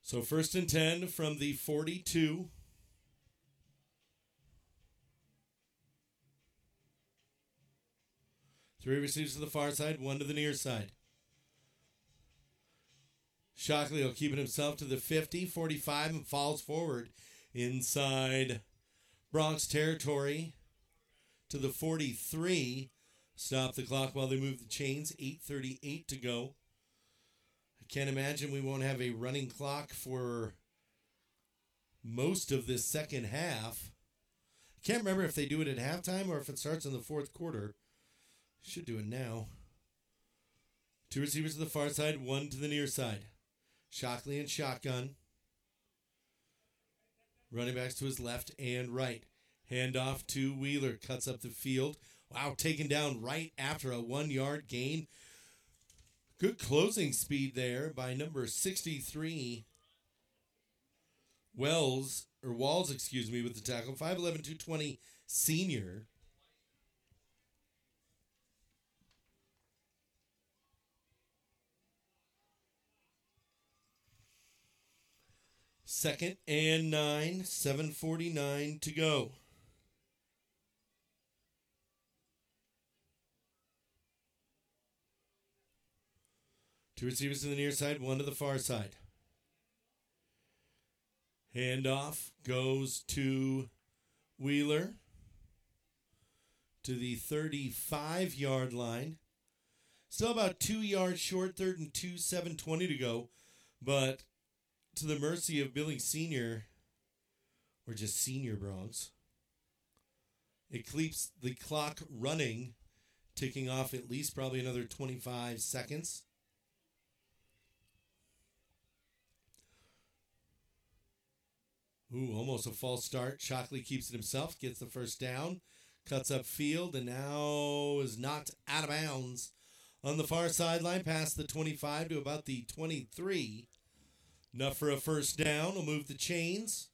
So 1st and 10 from the 42. Three receivers to the far side, one to the near side. Shockley will keep it himself to the 50, 45, and falls forward inside Bronx territory to the 43. Stop the clock while they move the chains. 8:38 to go. I can't imagine we won't have a running clock for most of this second half. I can't remember if they do it at halftime or if it starts in the fourth quarter. Should do it now. Two receivers to the far side, one to the near side. Shockley in shotgun. Running backs to his left and right. Handoff to Wheeler. Cuts up the field. Wow, taken down right after a 1-yard gain. Good closing speed there by number 63. Walls, with the tackle. 5'11", 220 senior. Second and 9, 7:49 to go. Two receivers to the near side, one to the far side. Handoff goes to Wheeler to the 35-yard line. Still about 2 yards short, 3rd and 2, 7:20 to go. But to the mercy of Billings Sr., or just Senior Bronx, it keeps the clock running, ticking off at least probably another 25 seconds. Ooh, almost a false start. Shockley keeps it himself, gets the first down, cuts up field, and now is knocked out of bounds on the far sideline past the 25 to about the 23. Enough for a first down. We'll move the chains.